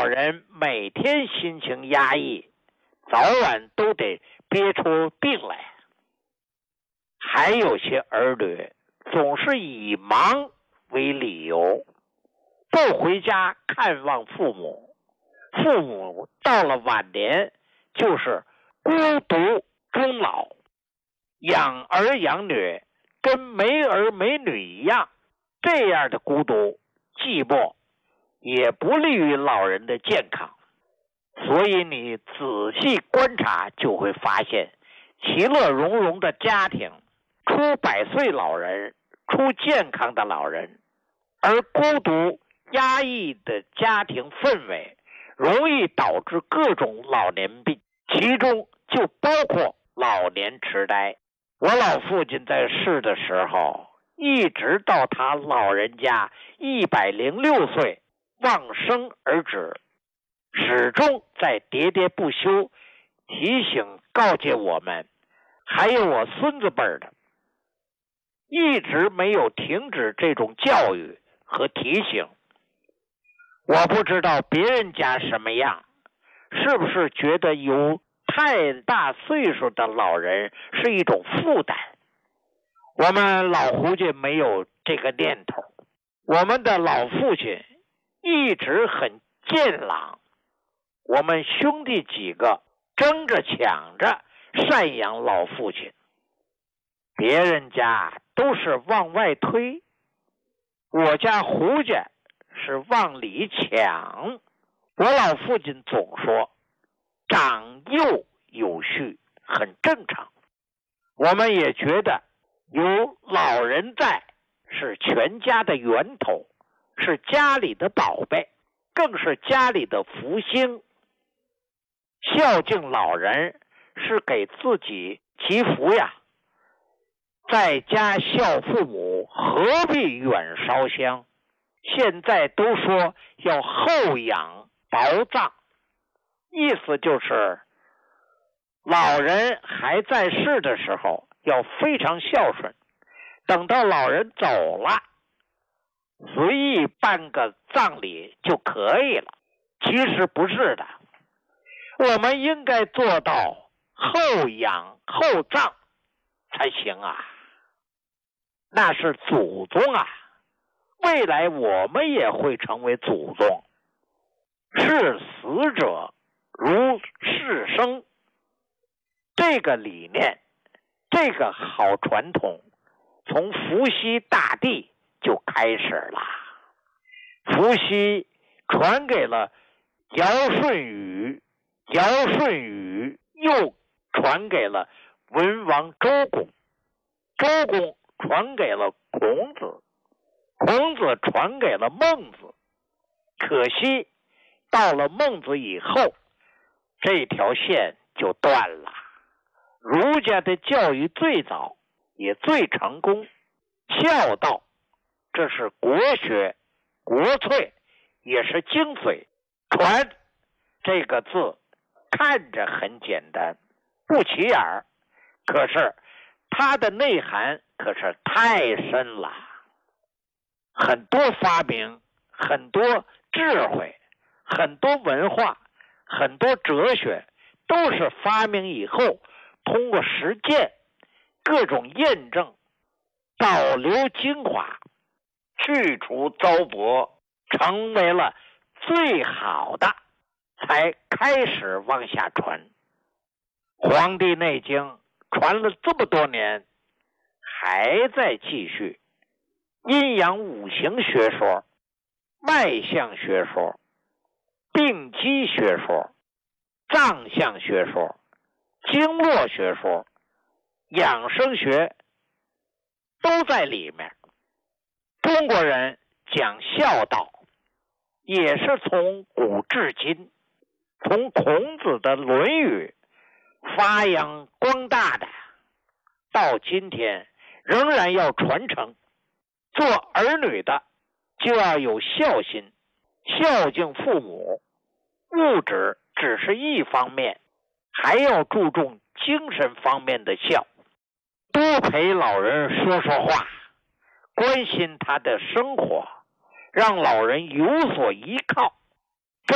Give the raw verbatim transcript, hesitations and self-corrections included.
老人每天心情压抑，早晚都得憋出病来。还有些儿女总是以忙为理由，不回家看望父母，父母到了晚年就是孤独终老，养儿养女跟没儿没女一样，这样的孤独寂寞也不利于老人的健康。所以你仔细观察就会发现，其乐融融的家庭出百岁老人，出健康的老人，而孤独压抑的家庭氛围容易导致各种老年病，其中就包括老年痴呆。我老父亲在世的时候，一直到他老人家一百零六岁往生而止，始终在喋喋不休提醒告诫我们，还有我孙子辈的，一直没有停止这种教育和提醒。我不知道别人家什么样，是不是觉得有太大岁数的老人是一种负担？我们老胡家没有这个念头，我们的老父亲一直很健朗，我们兄弟几个争着抢着赡养老父亲，别人家都是往外推，我家胡家是往里抢。我老父亲总说长幼有序很正常，我们也觉得有老人在是全家的源头，是家里的宝贝，更是家里的福星。孝敬老人是给自己祈福呀，在家孝父母，何必远烧香？现在都说要厚养薄葬，意思就是老人还在世的时候要非常孝顺，等到老人走了，随意办个葬礼就可以了。其实不是的，我们应该做到厚养厚葬才行啊，那是祖宗啊，未来我们也会成为祖宗。视死者如视生，这个理念，这个好传统从伏羲大帝就开始了。伏羲传给了尧舜禹，尧舜禹又传给了文王周公，周公传给了孔子，孔子传给了孟子。可惜到了孟子以后，这条线就断了。儒家的教育最早也最成功，孝道这是国学国粹，也是精髓。传这个字看着很简单不起眼，可是它的内涵可是太深了。很多发明，很多智慧，很多文化，很多哲学，都是发明以后通过实践各种验证，保留精华，去除糟粕，成为了最好的，才开始往下传。黄帝内经传了这么多年，还在继续。阴阳五行学说、脉象学说、病机学说、脏象学说、经络学说、养生学都在里面。中国人讲孝道，也是从古至今，从孔子的《论语》发扬光大的，到今天仍然要传承。做儿女的就要有孝心，孝敬父母，物质只是一方面，还要注重精神方面的孝，多陪老人说说话，关心他的生活，让老人有所依靠，